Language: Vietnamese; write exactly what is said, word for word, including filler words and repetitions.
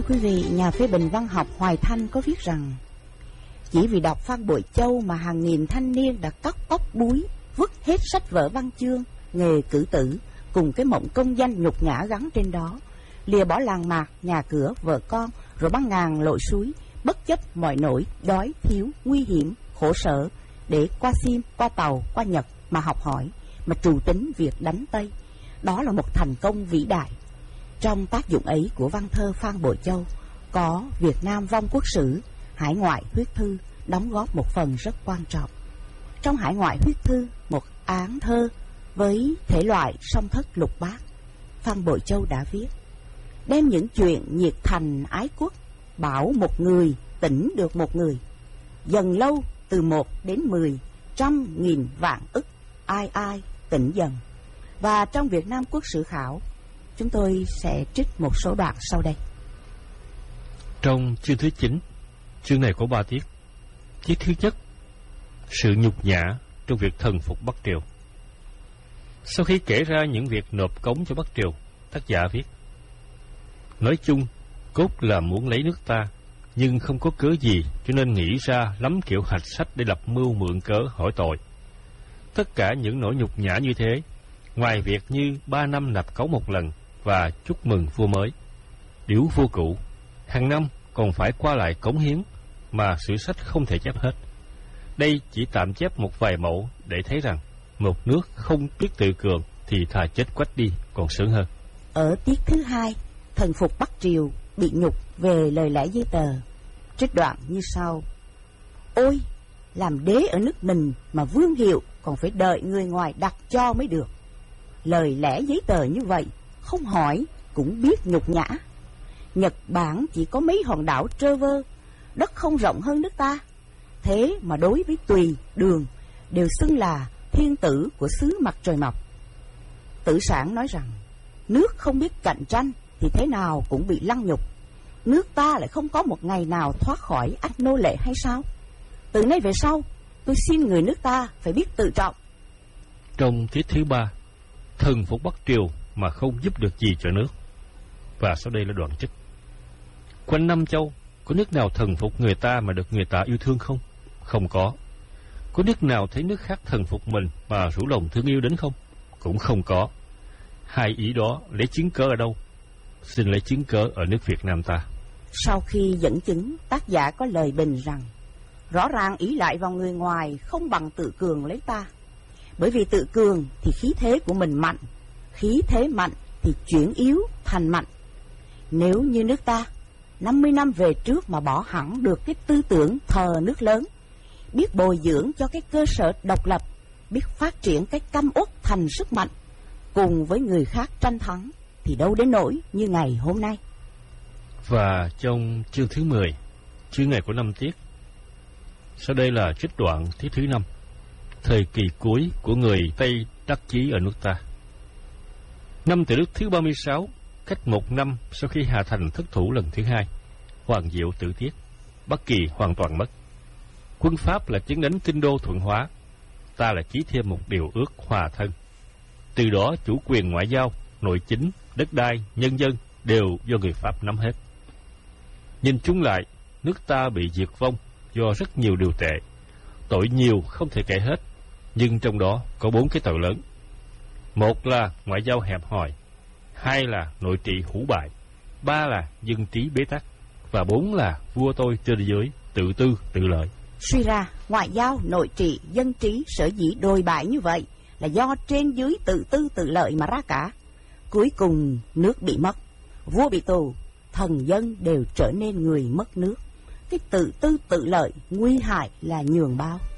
Quý vị, nhà phê bình văn học Hoài Thanh có viết rằng chỉ vì đọc Phan Bội Châu mà hàng nghìn thanh niên đã cắt tóc búi, vứt hết sách vở văn chương, nghề cử tử cùng cái mộng công danh nhục nhã gắn trên đó, lìa bỏ làng mạc, nhà cửa, vợ con, rồi băng ngàn lội suối, bất chấp mọi nỗi đói thiếu, nguy hiểm, khổ sở, để qua Sim, qua Tàu, qua Nhật mà học hỏi, mà trù tính việc đánh Tây. Đó là một thành công vĩ đại. Trong tác dụng ấy của văn thơ Phan Bội Châu có Việt Nam vong quốc sử, hải ngoại huyết thư đóng góp một phần rất quan trọng. Trong hải ngoại huyết thư, một áng thơ với thể loại song thất lục bát, Phan Bội Châu đã viết: đem những chuyện nhiệt thành ái quốc, bảo một người tỉnh được một người, dần lâu từ một đến mười, trăm nghìn vạn ức, ai ai tỉnh dần. Và trong Việt Nam Quốc Sử Khảo, chúng tôi sẽ trích một số đoạn sau đây. Trong chương thứ chín, chương này có ba tiết. Tiết thứ nhất, sự nhục nhã trong việc thần phục Bắc Triều. Sau khi kể ra những việc nộp cống cho Bắc Triều, tác giả viết: nói chung, cốt là muốn lấy nước ta, nhưng không có cớ gì, cho nên nghĩ ra lắm kiểu hạch sách để lập mưu mượn cớ hỏi tội. Tất cả những nỗi nhục nhã như thế, ngoài việc như ba năm nạp cống một lần và chúc mừng vua mới, điếu vua cũ, hàng năm còn phải qua lại cống hiến mà sử sách không thể chép hết. Đây chỉ tạm chép một vài mẫu để thấy rằng một nước không biết tự cường thì thà chết quách đi còn sướng hơn. Ở tiết thứ hai, thần phục Bắc Triều bị nhục về lời lẽ giấy tờ, trích đoạn như sau: ôi, làm đế ở nước mình mà vương hiệu còn phải đợi người ngoài đặt cho mới được. Lời lẽ giấy tờ như vậy, không hỏi cũng biết nhục nhã. Nhật Bản chỉ có mấy hòn đảo trơ vơ, đất không rộng hơn nước ta, thế mà đối với Tùy, Đường đều xưng là thiên tử của xứ mặt trời mọc. Tử Sản nói rằng nước không biết cạnh tranh thì thế nào cũng bị lăng nhục. Nước ta lại không có một ngày nào thoát khỏi ách nô lệ hay sao? Từ nay về sau, tôi xin người nước ta phải biết tự trọng. Trong tiết thứ ba, thần phục Bắc Triều mà không giúp được gì cho nước. Và sau đây là đoạn trích: quanh năm châu, có nước nào thần phục người ta mà được người ta yêu thương không? Không có. Có nước nào thấy nước khác thần phục mình mà rủ lòng thương yêu đến không? Cũng không có. Hai ý đó lấy chứng cớ ở đâu? Xin lấy chứng cớ ở nước Việt Nam ta. Sau khi dẫn chứng, tác giả có lời bình rằng rõ ràng ý lại vào người ngoài không bằng tự cường lấy ta. Bởi vì tự cường thì khí thế của mình mạnh, khí thế mạnh thì chuyển yếu thành mạnh. Nếu như nước ta năm mươi năm về trước mà bỏ hẳn được cái tư tưởng thờ nước lớn, biết bồi dưỡng cho cái cơ sở độc lập, biết phát triển cái căm uất thành sức mạnh, cùng với người khác tranh thắng, thì đâu đến nỗi như ngày hôm nay. Và trong chương thứ mười, chương này có năm tiết. Sau đây là trích đoạn tiết thứ năm, thời kỳ cuối của người Tây đắc chí ở nước ta. Năm Tề Đức thứ ba mươi sáu, cách một năm sau khi Hà Thành thất thủ lần thứ hai, Hoàng Diệu tử tiết, Bắc Kỳ hoàn toàn mất. Quân Pháp là chiếm đánh Kinh Đô Thuận Hóa, ta là ký thêm một điều ước hòa thân. Từ đó chủ quyền ngoại giao, nội chính, đất đai, nhân dân đều do người Pháp nắm hết. Nhìn chung lại, nước ta bị diệt vong do rất nhiều điều tệ, tội nhiều không thể kể hết, nhưng trong đó có bốn cái tội lớn. Một là ngoại giao hẹp hòi, hai là nội trị hủ bại, ba là dân trí bế tắc, và bốn là vua tôi trên dưới tự tư tự lợi. Suy ra, ngoại giao, nội trị, dân trí sở dĩ đồi bại như vậy là do trên dưới tự tư tự lợi mà ra cả. Cuối cùng nước bị mất, vua bị tù, thần dân đều trở nên người mất nước. Cái tự tư tự lợi nguy hại là nhường bao.